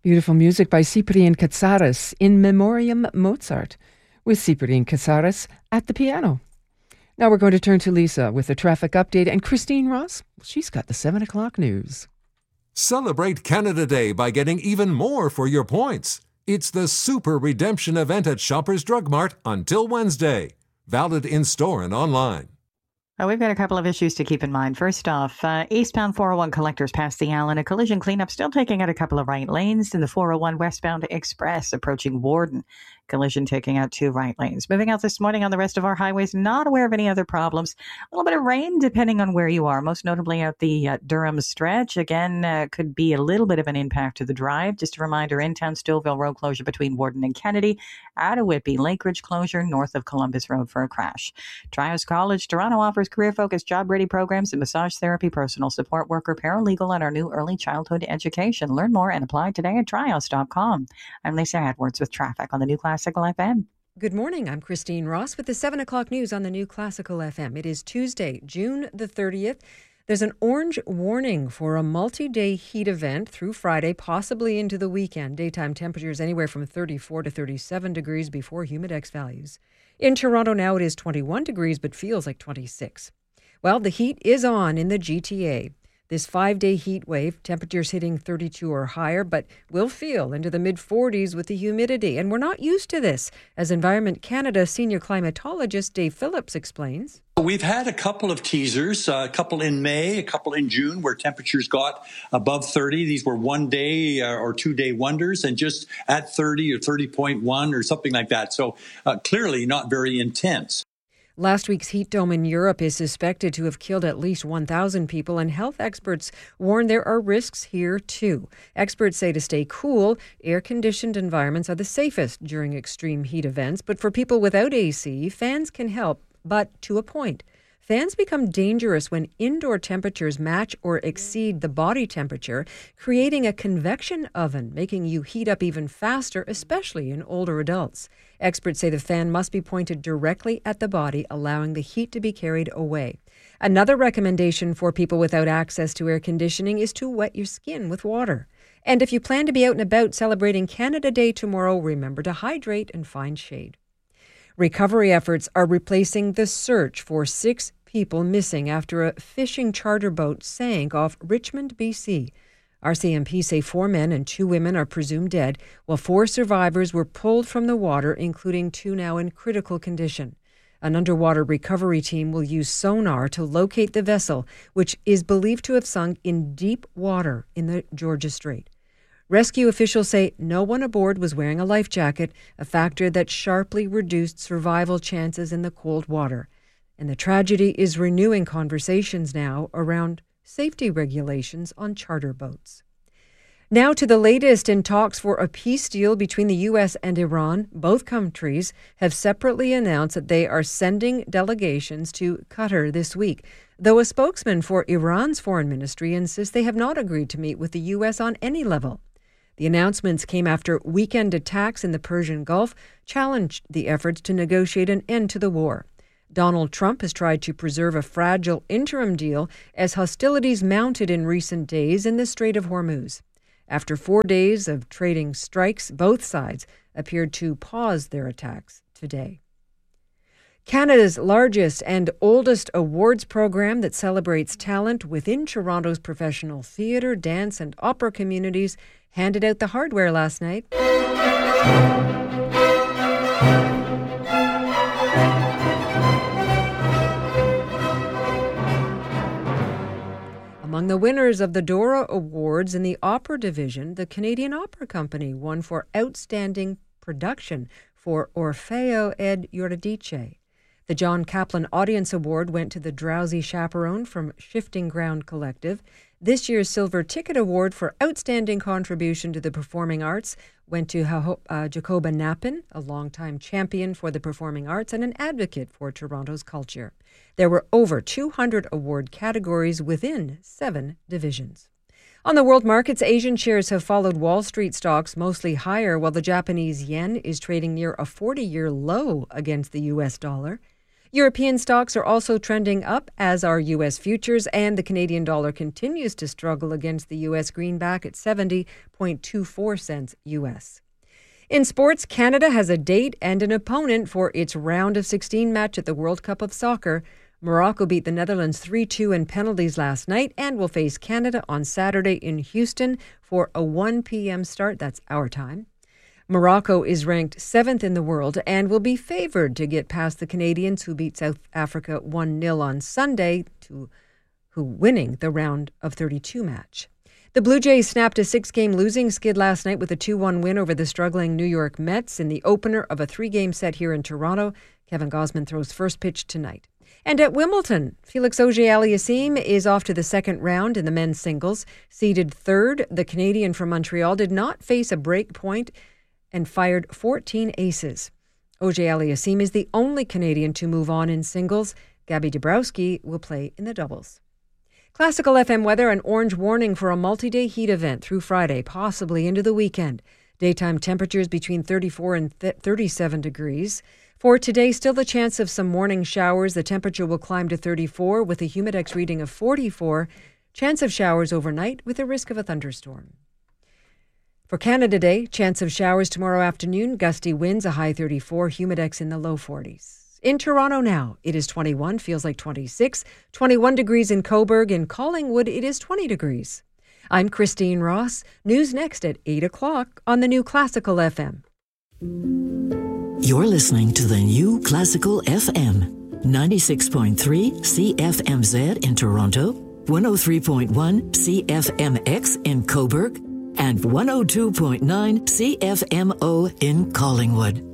Beautiful music by Cyprien Katsaris in Memoriam Mozart, with Cyprien Katsaris at the piano. Now we're going to turn to Lisa with the traffic update, and Christine Ross, she's got the 7 o'clock news. Celebrate Canada Day by getting even more for your points. It's the Super Redemption event at Shoppers Drug Mart until Wednesday. Valid in-store and online. We've got a couple of issues to keep in mind. First off, eastbound 401 collectors past the Allen, a collision cleanup still taking out a couple of right lanes. In the 401 westbound express approaching Warden, collision taking out 2 right lanes. Moving out this morning on the rest of our highways, not aware of any other problems. A little bit of rain depending on where you are, most notably at the Durham stretch. Again, could be a little bit of an impact to the drive. Just a reminder, in-town Stouffville Road closure between Warden and Kennedy. Out of Whitby, Lake Ridge closure north of Columbus Road for a crash. Trios College, Toronto offers career-focused, job-ready programs in massage therapy, personal support worker, paralegal, and our new early childhood education. Learn more and apply today at trios.com. I'm Lisa Edwards with traffic on the New Classical FM. Good morning. I'm Christine Ross with the 7 o'clock news on the New Classical FM. It is Tuesday, June the 30th. There's an orange warning for a multi-day heat event through Friday, possibly into the weekend. Daytime temperatures anywhere from 34 to 37 degrees before humidex values. In Toronto now it is 21 degrees, but feels like 26. Well, the heat is on in the GTA. This 5-day heat wave, temperatures hitting 32 or higher, but will feel into the mid-40s with the humidity. And we're not used to this, as Environment Canada senior climatologist Dave Phillips explains. We've had a couple of teasers, a couple in May, a couple in June, where temperatures got above 30. These were 1-day or 2-day wonders, and just at 30 or 30.1 or something like that. So clearly not very intense. Last week's heat dome in Europe is suspected to have killed at least 1,000 people, and health experts warn there are risks here too. Experts say to stay cool, air-conditioned environments are the safest during extreme heat events, but for people without AC, fans can help, but to a point. Fans become dangerous when indoor temperatures match or exceed the body temperature, creating a convection oven, making you heat up even faster, especially in older adults. Experts say the fan must be pointed directly at the body, allowing the heat to be carried away. Another recommendation for people without access to air conditioning is to wet your skin with water. And if you plan to be out and about celebrating Canada Day tomorrow, remember to hydrate and find shade. Recovery efforts are replacing the search for 6 people missing after a fishing charter boat sank off Richmond, BC. RCMP say 4 men and 2 women are presumed dead, while 4 survivors were pulled from the water, including 2 now in critical condition. An underwater recovery team will use sonar to locate the vessel, which is believed to have sunk in deep water in the Georgia Strait. Rescue officials say no one aboard was wearing a life jacket, a factor that sharply reduced survival chances in the cold water. And the tragedy is renewing conversations now around safety regulations on charter boats. Now to the latest in talks for a peace deal between the U.S. and Iran. Both countries have separately announced that they are sending delegations to Qatar this week, though a spokesman for Iran's foreign ministry insists they have not agreed to meet with the U.S. on any level. The announcements came after weekend attacks in the Persian Gulf challenged the efforts to negotiate an end to the war. Donald Trump has tried to preserve a fragile interim deal as hostilities mounted in recent days in the Strait of Hormuz. After 4 days of trading strikes, both sides appeared to pause their attacks today. Canada's largest and oldest awards program that celebrates talent within Toronto's professional theatre, dance, and opera communities handed out the hardware last night. Among the winners of the Dora Awards in the opera division, the Canadian Opera Company won for Outstanding Production for Orfeo ed Eurydice. The John Kaplan Audience Award went to The Drowsy Chaperone from Shifting Ground Collective. This year's Silver Ticket Award for Outstanding Contribution to the Performing Arts went to Jacoba Nappin, a longtime champion for the performing arts and an advocate for Toronto's culture. There were over 200 award categories within 7 divisions. On the world markets, Asian shares have followed Wall Street stocks mostly higher, while the Japanese yen is trading near a 40-year low against the U.S. dollar. European stocks are also trending up, as are U.S. futures, and the Canadian dollar continues to struggle against the U.S. greenback at 70.24 cents U.S. In sports, Canada has a date and an opponent for its round of 16 match at the World Cup of Soccer. Morocco beat the Netherlands 3-2 in penalties last night and will face Canada on Saturday in Houston for a 1 p.m. start. That's our time. Morocco is ranked 7th in the world and will be favored to get past the Canadians, who beat South Africa 1-0 on Sunday, winning the round of 32 match. The Blue Jays snapped a 6-game losing skid last night with a 2-1 win over the struggling New York Mets in the opener of a 3-game set here in Toronto. Kevin Gausman throws first pitch tonight. And at Wimbledon, Felix Auger-Aliassime is off to the second round in the men's singles. Seeded third, the Canadian from Montreal did not face a break point and fired 14 aces. Auger-Aliassime is the only Canadian to move on in singles. Gabby Dabrowski will play in the doubles. Classical FM weather: an orange warning for a multi-day heat event through Friday, possibly into the weekend. Daytime temperatures between 34 and 37 degrees. For today, still the chance of some morning showers. The temperature will climb to 34 with a humidex reading of 44. Chance of showers overnight with a risk of a thunderstorm. For Canada Day, chance of showers tomorrow afternoon, gusty winds, a high 34, humidex in the low 40s. In Toronto now, it is 21, feels like 26, 21 degrees in Cobourg. In Collingwood, it is 20 degrees. I'm Christine Ross. News next at 8 o'clock on the new Classical FM. You're listening to the new Classical FM, 96.3 CFMZ in Toronto, 103.1 CFMX in Cobourg, and 102.9 CFMO in Collingwood.